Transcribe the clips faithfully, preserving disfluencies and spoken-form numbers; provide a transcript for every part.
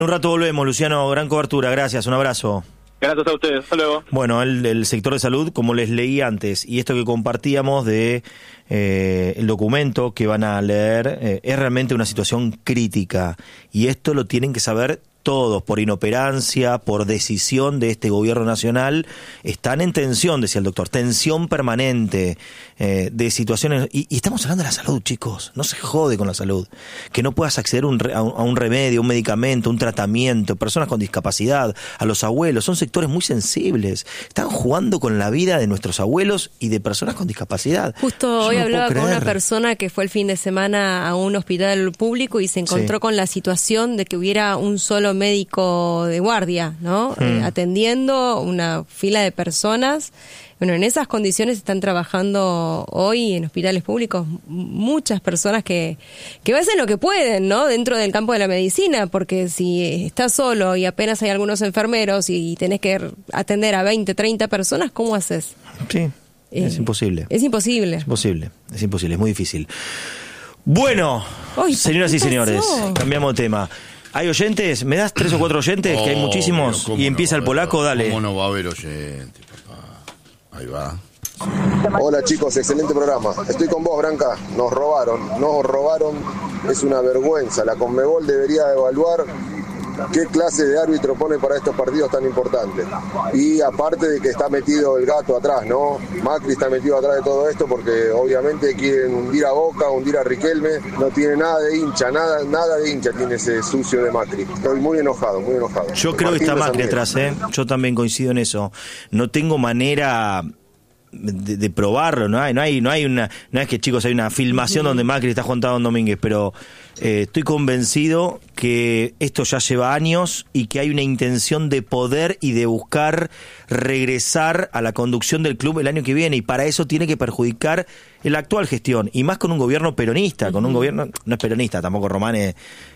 Un rato volvemos, Luciano, gran cobertura, gracias, un abrazo. Gracias a ustedes, hasta luego. Bueno, el, el sector de salud, como les leí antes, y esto que compartíamos de eh, el documento que van a leer, eh, es realmente una situación crítica, y esto lo tienen que saber todos, por inoperancia, por decisión de este gobierno nacional. Están en tensión, decía el doctor, tensión permanente eh, de situaciones, y, y estamos hablando de la salud, chicos, no se jode con la salud, que no puedas acceder un, a, un, a un remedio, un medicamento, un tratamiento, personas con discapacidad, a los abuelos, son sectores muy sensibles, están jugando con la vida de nuestros abuelos y de personas con discapacidad. Justo Yo hoy no hablaba puedo con creer. una persona que fue el fin de semana a un hospital público y se encontró Sí. con la situación de que hubiera un solo médico de guardia, ¿no? Mm. Eh, atendiendo una fila de personas. Bueno, en esas condiciones están trabajando hoy en hospitales públicos muchas personas que, que hacen lo que pueden, ¿no? Dentro del campo de la medicina, porque si estás solo y apenas hay algunos enfermeros y tenés que atender a veinte, treinta personas, ¿cómo haces? Sí, Eh, es imposible. Es imposible. Es imposible, es imposible, es muy difícil. Bueno, Ay, señoras y ¿qué señores, pasó? cambiamos de tema. ¿Hay oyentes? ¿Me das tres o cuatro oyentes? Que hay Oh, muchísimos. pero ¿cómo Y no empieza va el a polaco, haber- dale. ¿Cómo no va a haber oyentes, papá? Ahí va. Hola chicos, excelente programa. Estoy con vos, Branca. Nos robaron, nos robaron. Es una vergüenza. La Conmebol debería evaluar qué clase de árbitro pone para estos partidos tan importantes. Y aparte de que está metido el gato atrás, ¿no? Macri está metido atrás de todo esto porque obviamente quieren hundir a Boca, hundir a Riquelme. No tiene nada de hincha, nada, nada de hincha tiene ese sucio de Macri. Estoy muy enojado, muy enojado. Yo creo que Martín está de San Macri Miguel. atrás, ¿eh? Yo también coincido en eso. No tengo manera de, de probarlo, no hay, no hay, no hay una, no es que chicos hay una filmación donde Macri está Juan Don Domínguez, pero eh, estoy convencido que esto ya lleva años y que hay una intención de poder y de buscar regresar a la conducción del club el año que viene, y para eso tiene que perjudicar la actual gestión, y más con un gobierno peronista, con un gobierno, no es peronista, tampoco Román eh,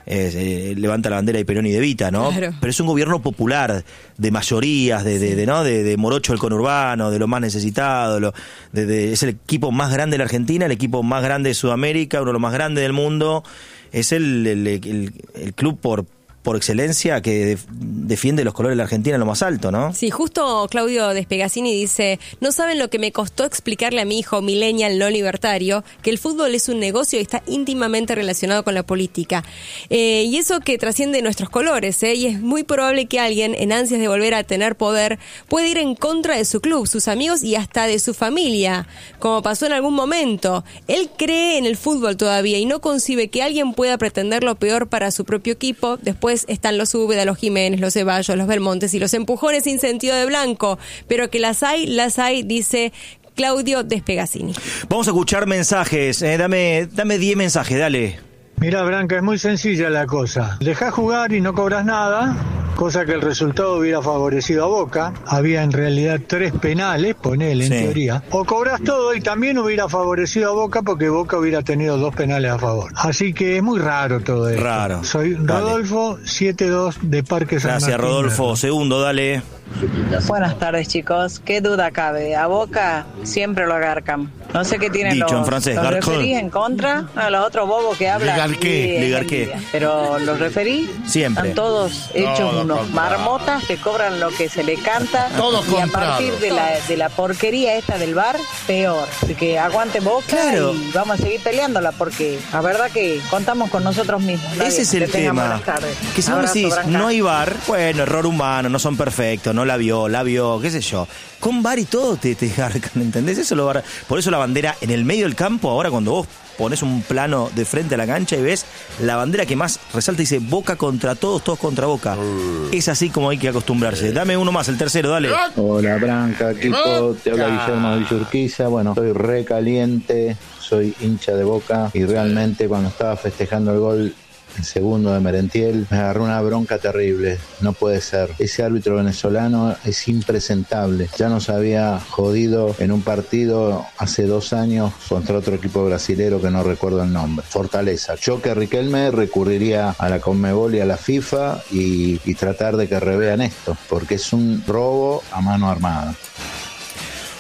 eh, levanta la bandera de Perón y de Evita, ¿no? Claro. Pero es un gobierno popular, de mayorías, de, de, de, ¿no? de, de morocho del conurbano, de lo más necesitado, lo, de, de, es el equipo más grande de la Argentina, el equipo más grande de Sudamérica, uno de los más grandes del mundo, es el, el, el, el club por por excelencia que de, defiende los colores de la Argentina en lo más alto, ¿no? Sí, justo Claudio Despegasini dice, no saben lo que me costó explicarle a mi hijo millennial no libertario, que el fútbol es un negocio y está íntimamente relacionado con la política. Eh, y eso que trasciende nuestros colores, ¿eh? Y es muy probable que alguien, en ansias de volver a tener poder, pueda ir en contra de su club, sus amigos y hasta de su familia, como pasó en algún momento. Él cree en el fútbol todavía y no concibe que alguien pueda pretender lo peor para su propio equipo. Después están los Úbeda, los Jiménez, los Ceballos, los Belmontes y los empujones sin sentido de blanco, pero que las hay, las hay, dice Claudio Despegasini. Vamos a escuchar mensajes, eh, dame dame diez mensajes, dale. Mirá, Branca, es muy sencilla la cosa. Dejás jugar y no cobras nada, cosa que el resultado hubiera favorecido a Boca. Había en realidad tres penales, ponele en Sí. teoría. O cobras todo y también hubiera favorecido a Boca porque Boca hubiera tenido dos penales a favor. Así que es muy raro todo esto. Raro. Soy Rodolfo, siete dos de Parque San Gracias, Martín. Rodolfo. Segundo, dale. Buenas tardes, chicos. ¿Qué duda cabe? A Boca siempre lo agarcan. No sé qué tienen Dicho los, en francés, los garcon. referís en contra. No, los otros bobos que hablan. Le garqué, sí, le es garqué. envidia. Pero los referís Siempre. están todos hechos Todo unos comprado. marmotas que cobran lo que se le canta. Todos y a comprados. partir de la, de la porquería esta del bar, peor. Así que aguante Boca Claro. y vamos a seguir peleándola porque la verdad que contamos con nosotros mismos. Está Ese bien, es el que tengan tema. buenas tardes. Que si vos Abrazo, decís, Branca. no hay bar, bueno, error humano, no son perfectos, no la vio, la vio, qué sé yo. Con bar y todo te, te garcan, ¿entendés? Eso lo bar- Por eso la bandera en el medio del campo, ahora cuando vos pones un plano de frente a la cancha y ves la bandera que más resalta, dice Boca contra todos, todos contra Boca. Es así como hay que acostumbrarse. Dame uno más, el tercero, dale. Hola Branca, equipo, te habla Guillermo Villurquiza. Bueno, estoy re caliente, soy hincha de Boca y realmente cuando estaba festejando el gol, el segundo de Merentiel, me agarró una bronca terrible. No puede ser. Ese árbitro venezolano es impresentable. Ya nos había jodido en un partido hace dos años contra otro equipo brasilero que no recuerdo el nombre. Fortaleza. Yo que Riquelme recurriría a la Conmebol y a la FIFA y, y tratar de que revean esto, porque es un robo a mano armada.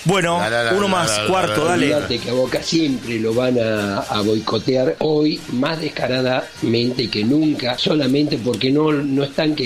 Bueno, La, la, la, uno la, más, la, la, cuarto, la, la, dale. Olvídate que a Boca siempre lo van a, a boicotear hoy más descaradamente que nunca, solamente porque no, no están